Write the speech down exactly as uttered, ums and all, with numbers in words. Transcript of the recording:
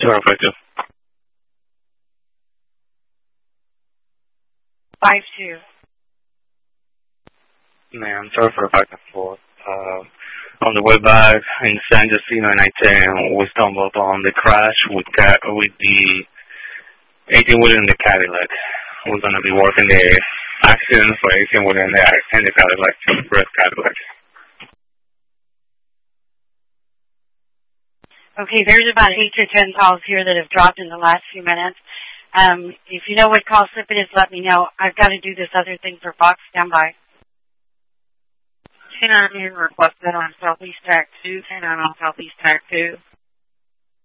Perfect. Five two. Man, sorry for the back and forth. Uh, on the way back in San Jacinto and I ten, we stumbled on the crash with ca- with the eighteen wheeler in the Cadillac. We're gonna be working the accident for eighteen wheeler in the in the Cadillac, red Cadillac. Okay, there's about eight to ten calls here that have dropped in the last few minutes. Um, if you know what call slip it is, let me know. I've got to do this other thing for Fox. Stand by. ten nine requested on Southeast Track two, ten nine on Southeast Track two.